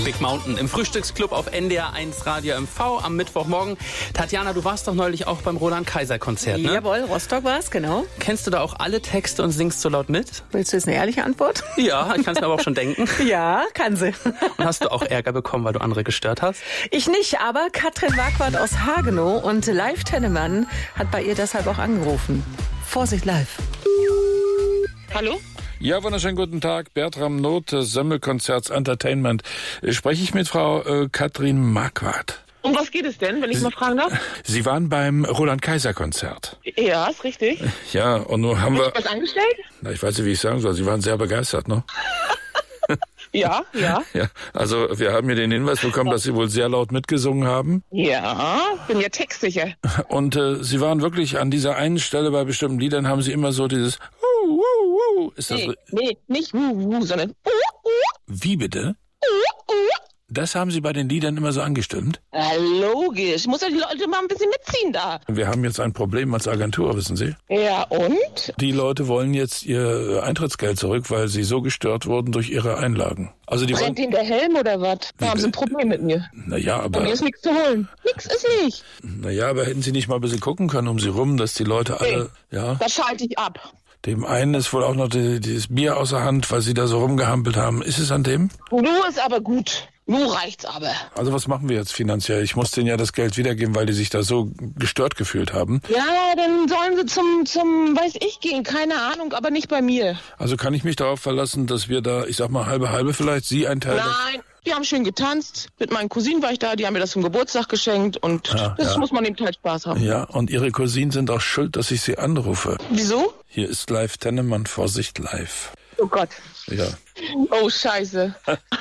Big Mountain im Frühstücksclub auf NDR1 Radio MV am Mittwochmorgen. Tatjana, du warst doch neulich auch beim Roland-Kaiser-Konzert, ne? Jawohl, Rostock war es, genau. Kennst du da auch alle Texte und singst so laut mit? Willst du jetzt eine ehrliche Antwort? Ja, ich kann es mir aber auch schon denken. Ja, kann sie. Und hast du auch Ärger bekommen, weil du andere gestört hast? Ich nicht, aber Katrin Marquardt aus Hagenow und Live Tennemann hat bei ihr deshalb auch angerufen. Vorsicht live. Hallo? Ja, wunderschönen guten Tag. Bertram Not, Semmelkonzerts Entertainment. Spreche ich mit Frau Katrin Marquardt? Um was geht es denn, wenn ich mal fragen darf? Sie waren beim Roland-Kaiser-Konzert. Ja, ist richtig. Ja, und nun haben wir... Was angestellt? Na, ich weiß nicht, wie ich sagen soll. Sie waren sehr begeistert, ne? Ja. Ja, also wir haben hier den Hinweis bekommen, dass Sie wohl sehr laut mitgesungen haben. Ja, bin ja textsicher. Und Sie waren wirklich an dieser einen Stelle bei bestimmten Liedern, haben Sie immer so dieses... Ist das Nee, nicht sondern Wie bitte? Das haben Sie bei den Liedern immer so angestimmt? Logisch. Muss ja die Leute mal ein bisschen mitziehen da. Wir haben jetzt ein Problem als Agentur, wissen Sie? Ja, und? Die Leute wollen jetzt ihr Eintrittsgeld zurück, weil sie so gestört wurden durch ihre Einlagen. Also die Brennt Ihnen der Helm oder was? Da haben Sie ein Problem mit mir. Naja, Bei mir aber... ist nichts zu holen. Nix ist nicht. Naja, aber hätten Sie nicht mal ein bisschen gucken können um Sie rum, dass die Leute alle... Ja, Das schalte ich ab. dem einen ist wohl auch noch dieses Bier außer Hand, weil Sie da so rumgehampelt haben. Ist es an dem? Nur ist aber gut. Nur reicht's aber. Also was machen wir jetzt finanziell? Ich muss denen ja das Geld wiedergeben, weil die sich da so gestört gefühlt haben. Ja, dann sollen Sie zum weiß ich gehen. Keine Ahnung, aber nicht bei mir. Also kann ich mich darauf verlassen, dass wir da, ich sag mal, halbe vielleicht, Sie ein Teil... Nein, die haben schön getanzt. Mit meinen Cousinen war ich da, die haben mir das zum Geburtstag geschenkt und das muss man eben halt Spaß haben. Ja, und Ihre Cousinen sind auch schuld, dass ich Sie anrufe. Wieso? Hier ist Live Tennemann, Vorsicht live. Oh Gott. Ja. Oh, scheiße.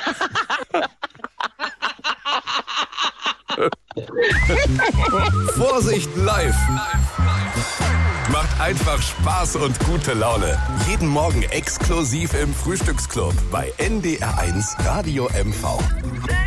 Vorsicht live. Macht einfach Spaß und gute Laune. Jeden Morgen exklusiv im Frühstücksclub bei NDR1 Radio MV.